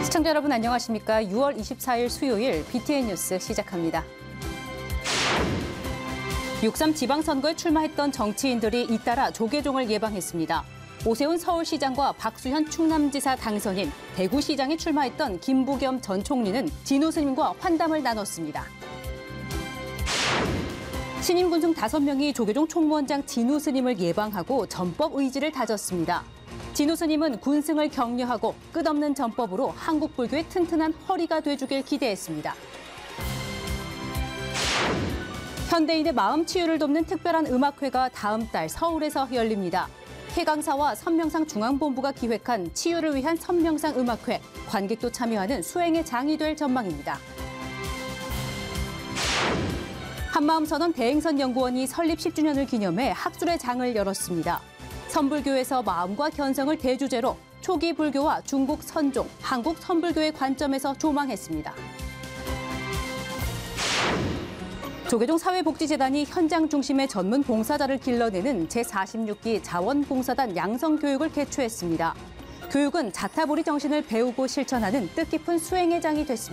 시청자 여러분 안녕하십니까? 6월 24일 수요일 BTN 뉴스 시작합니다. 6.3 지방선거에 출마했던 정치인들이 잇따라 조계종을 예방했습니다. 오세훈 서울시장과 박수현 충남지사 당선인, 대구시장에 출마했던 김부겸 전 총리는 진호 스님과 환담을 나눴습니다. 신임 군승 5명이 조계종 총무원장 진호 스님을 예방하고 전법 의지를 다졌습니다. 진호 스님은 군승을 격려하고 끝없는 전법으로 한국 불교의 튼튼한 허리가 돼주길 기대했습니다. 현대인의 마음 치유를 돕는 특별한 음악회가 다음 달 서울에서 열립니다. 해강사와 선명상 중앙본부가 기획한 치유를 위한 선명상 음악회, 관객도 참여하는 수행의 장이 될 전망입니다. 한마음선언 대행선연구원이 설립 10주년을 기념해 학술의 장을 열었습니다. 선불교에서 마음과 견성을 대주제로 초기 불교와 중국 선종, 한국 선불교의 관점에서 조망했습니다. 조계종 사회복지재단이 현장 중심의 전문 봉사자를 길러내는 제46기 자원봉사단 양성교육을 개최했습니다. 교육은 자타불이 정신을 배우고 실천하는 뜻깊은 수행의 장이 됐습니다.